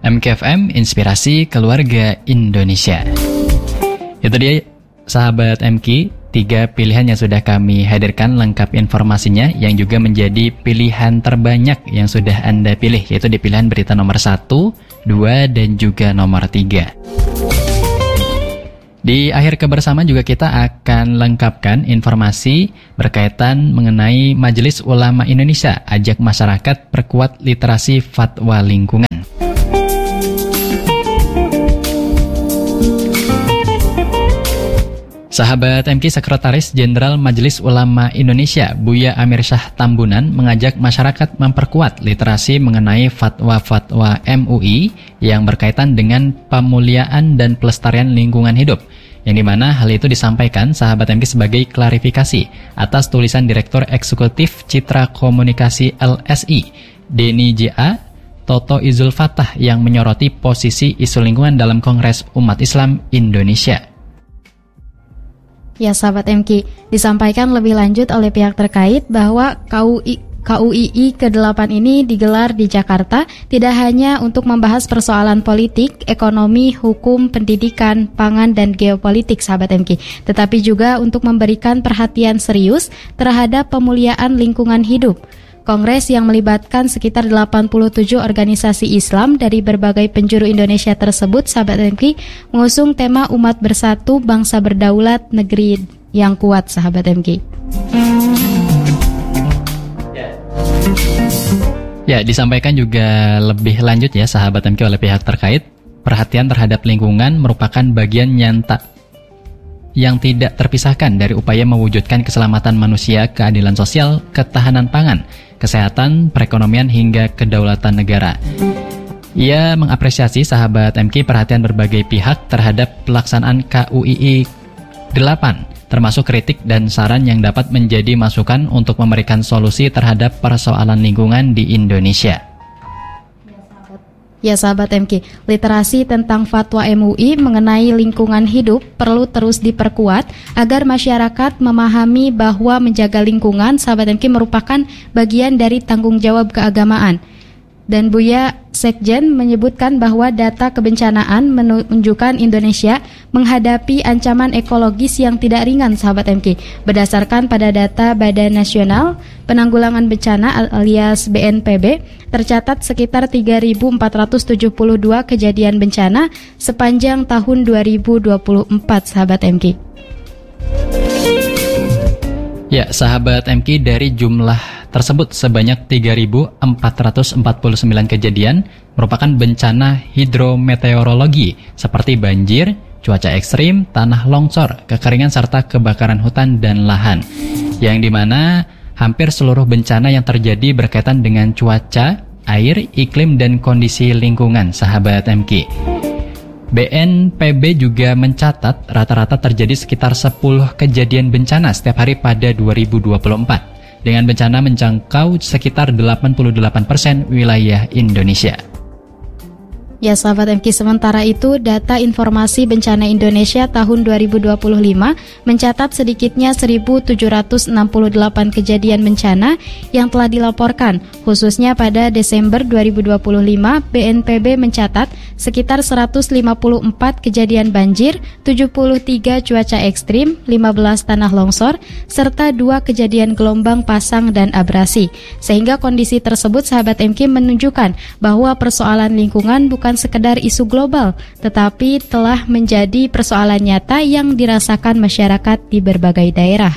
MKFM, Inspirasi Keluarga Indonesia. Itu dia sahabat MK, 3 pilihan yang sudah kami hadirkan lengkap informasinya, yang juga menjadi pilihan terbanyak yang sudah Anda pilih, yaitu di pilihan berita nomor 1, 2, dan juga nomor 3. Di akhir kebersamaan juga kita akan lengkapkan informasi berkaitan mengenai Majelis Ulama Indonesia ajak masyarakat perkuat literasi fatwa lingkungan. Sahabat MK, Sekretaris Jenderal Majelis Ulama Indonesia Buya Amir Syah Tambunan mengajak masyarakat memperkuat literasi mengenai fatwa-fatwa MUI yang berkaitan dengan pemuliaan dan pelestarian lingkungan hidup, yang dimana hal itu disampaikan sahabat MK sebagai klarifikasi atas tulisan Direktur Eksekutif Citra Komunikasi LSI Denny J.A. Toto Izul Fatah yang menyoroti posisi isu lingkungan dalam Kongres Umat Islam Indonesia. Ya sahabat MK, disampaikan lebih lanjut oleh pihak terkait bahwa KUII ke-8 ini digelar di Jakarta tidak hanya untuk membahas persoalan politik, ekonomi, hukum, pendidikan, pangan, dan geopolitik sahabat MK, tetapi juga untuk memberikan perhatian serius terhadap pemuliaan lingkungan hidup. Kongres yang melibatkan sekitar 87 organisasi Islam dari berbagai penjuru Indonesia tersebut, sahabat MK, mengusung tema umat bersatu, bangsa berdaulat, negeri yang kuat, sahabat MK. Ya, disampaikan juga lebih lanjut ya sahabat MK oleh pihak terkait, perhatian terhadap lingkungan merupakan bagian nyata yang tidak terpisahkan dari upaya mewujudkan keselamatan manusia, keadilan sosial, ketahanan pangan, kesehatan, perekonomian, hingga kedaulatan negara. Ia mengapresiasi sahabat MK perhatian berbagai pihak terhadap pelaksanaan KUII 8, termasuk kritik dan saran yang dapat menjadi masukan untuk memberikan solusi terhadap persoalan lingkungan di Indonesia. Ya sahabat MK, literasi tentang fatwa MUI mengenai lingkungan hidup perlu terus diperkuat agar masyarakat memahami bahwa menjaga lingkungan, sahabat MK, merupakan bagian dari tanggung jawab keagamaan. Dan Buya Sekjen menyebutkan bahwa data kebencanaan menunjukkan Indonesia menghadapi ancaman ekologis yang tidak ringan, sahabat MK. Berdasarkan pada data Badan Nasional Penanggulangan Bencana alias BNPB, tercatat sekitar 3.472 kejadian bencana sepanjang tahun 2024, sahabat MK. Ya, sahabat MK, dari jumlah tersebut sebanyak 3.449 kejadian merupakan bencana hidrometeorologi seperti banjir, cuaca ekstrim, tanah longsor, kekeringan, serta kebakaran hutan dan lahan. Yang dimana hampir seluruh bencana yang terjadi berkaitan dengan cuaca, air, iklim, dan kondisi lingkungan, sahabat MK. BNPB juga mencatat rata-rata terjadi sekitar 10 kejadian bencana setiap hari pada 2024. Dengan bencana menjangkau sekitar 88% wilayah Indonesia. Ya sahabat MK, sementara itu data informasi bencana Indonesia tahun 2025 mencatat sedikitnya 1.768 kejadian bencana yang telah dilaporkan. Khususnya pada Desember 2025, BNPB mencatat sekitar 154 kejadian banjir, 73 cuaca ekstrim, 15 tanah longsor, serta 2 kejadian gelombang pasang dan abrasi. Sehingga kondisi tersebut, sahabat MK, menunjukkan bahwa persoalan lingkungan bukan sekedar isu global, tetapi telah menjadi persoalan nyata yang dirasakan masyarakat di berbagai daerah.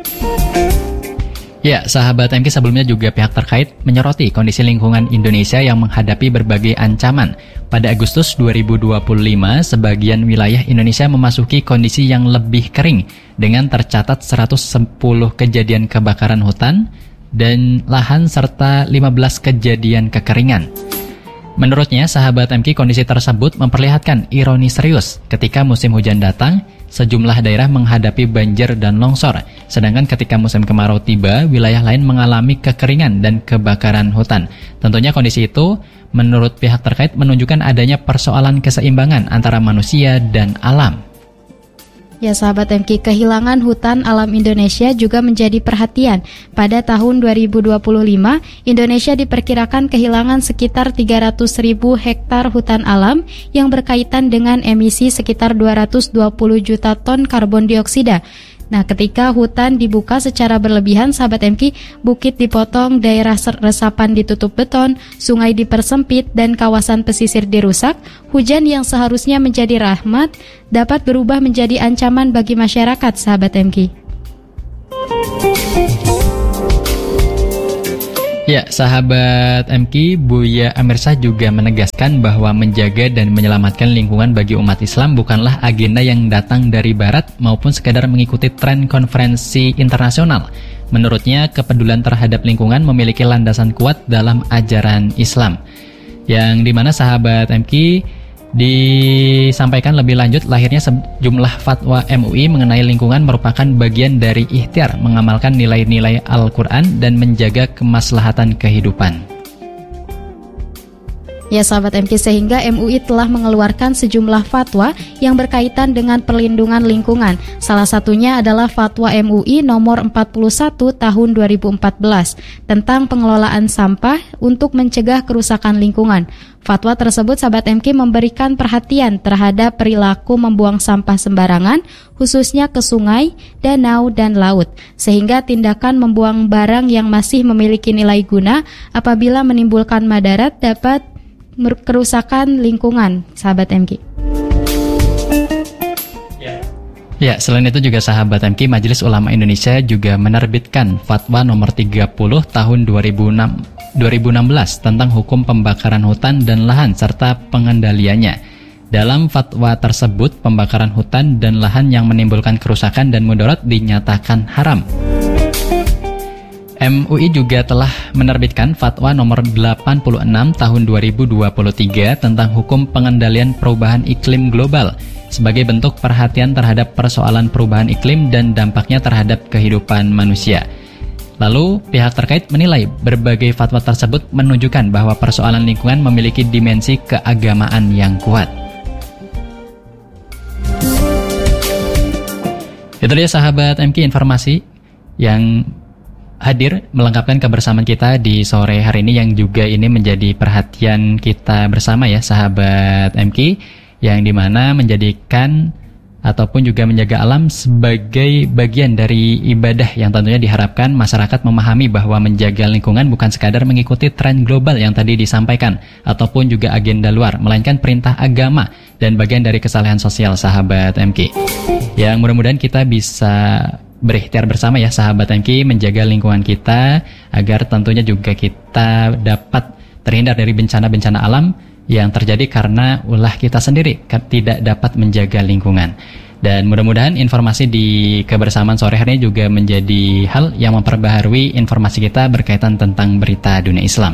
Ya, sahabat MK, sebelumnya juga pihak terkait menyoroti kondisi lingkungan Indonesia yang menghadapi berbagai ancaman. Pada Agustus 2025, sebagian wilayah Indonesia memasuki kondisi yang lebih kering dengan tercatat 110 kejadian kebakaran hutan dan lahan serta 15 kejadian kekeringan. Menurutnya, sahabat MK, kondisi tersebut memperlihatkan ironi serius ketika musim hujan datang, sejumlah daerah menghadapi banjir dan longsor, sedangkan ketika musim kemarau tiba, wilayah lain mengalami kekeringan dan kebakaran hutan. Tentunya kondisi itu, menurut pihak terkait, menunjukkan adanya persoalan keseimbangan antara manusia dan alam. Ya sahabat MK, kehilangan hutan alam Indonesia juga menjadi perhatian. Pada tahun 2025, Indonesia diperkirakan kehilangan sekitar 300.000 hektar hutan alam yang berkaitan dengan emisi sekitar 220 juta ton karbon dioksida. Nah, ketika hutan dibuka secara berlebihan, sahabat MK, bukit dipotong, daerah resapan ditutup beton, sungai dipersempit, dan kawasan pesisir dirusak, hujan yang seharusnya menjadi rahmat dapat berubah menjadi ancaman bagi masyarakat, sahabat MK. Ya, sahabat MK, Buya Amirsyah juga menegaskan bahwa menjaga dan menyelamatkan lingkungan bagi umat Islam bukanlah agenda yang datang dari Barat maupun sekadar mengikuti tren konferensi internasional. Menurutnya, kepedulian terhadap lingkungan memiliki landasan kuat dalam ajaran Islam. Yang dimana sahabat MK disampaikan lebih lanjut, lahirnya sejumlah fatwa MUI mengenai lingkungan merupakan bagian dari ikhtiar mengamalkan nilai-nilai Al-Quran dan menjaga kemaslahatan kehidupan. Ya sahabat MK, sehingga MUI telah mengeluarkan sejumlah fatwa yang berkaitan dengan perlindungan lingkungan. Salah satunya adalah Fatwa MUI nomor 41 tahun 2014 tentang pengelolaan sampah untuk mencegah kerusakan lingkungan. Fatwa tersebut sahabat MK memberikan perhatian terhadap perilaku membuang sampah sembarangan, khususnya ke sungai, danau, dan laut, sehingga tindakan membuang barang yang masih memiliki nilai guna apabila menimbulkan madarat dapat kerusakan lingkungan, sahabat MK. Ya, selain itu juga sahabat MK, Majelis Ulama Indonesia juga menerbitkan Fatwa nomor 30 tahun 2016 tentang hukum pembakaran hutan dan lahan serta pengendaliannya. Dalam fatwa tersebut, pembakaran hutan dan lahan yang menimbulkan kerusakan dan mudarat dinyatakan haram. MUI juga telah menerbitkan Fatwa nomor 86 tahun 2023 tentang hukum pengendalian perubahan iklim global sebagai bentuk perhatian terhadap persoalan perubahan iklim dan dampaknya terhadap kehidupan manusia. Lalu, pihak terkait menilai berbagai fatwa tersebut menunjukkan bahwa persoalan lingkungan memiliki dimensi keagamaan yang kuat. Itu dia sahabat MK, informasi yang hadir melengkapkan kebersamaan kita di sore hari ini, yang juga ini menjadi perhatian kita bersama ya sahabat MK, yang dimana menjadikan ataupun juga menjaga alam sebagai bagian dari ibadah yang tentunya diharapkan masyarakat memahami bahwa menjaga lingkungan bukan sekadar mengikuti tren global yang tadi disampaikan ataupun juga agenda luar, melainkan perintah agama dan bagian dari kesalahan sosial sahabat MK. Yang mudah-mudahan kita bisa berikhtiar bersama ya sahabat MK, menjaga lingkungan kita agar tentunya juga kita dapat terhindar dari bencana-bencana alam yang terjadi karena ulah kita sendiri tidak dapat menjaga lingkungan. Dan mudah-mudahan informasi di kebersamaan sore hari ini juga menjadi hal yang memperbaharui informasi kita berkaitan tentang berita dunia Islam.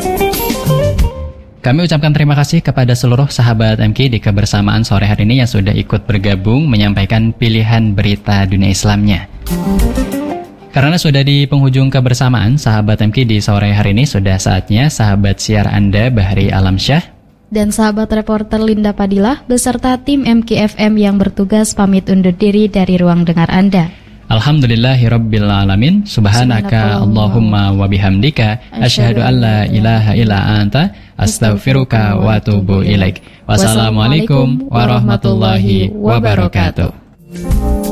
Kami ucapkan terima kasih kepada seluruh sahabat MK di kebersamaan sore hari ini yang sudah ikut bergabung menyampaikan pilihan berita dunia Islamnya. Karena sudah di penghujung kebersamaan sahabat MK di sore hari ini, sudah saatnya sahabat siar Anda Bahri Alamsyah dan sahabat reporter Linda Padilah beserta tim MKFM yang bertugas pamit undur diri dari ruang dengar Anda. Alhamdulillahirabbil alamin. Subhanaka Allahumma wa bihamdika asyhadu an la ilaha illa anta astaghfiruka wa atubu ilaik. Wassalamualaikum warahmatullahi wabarakatuh.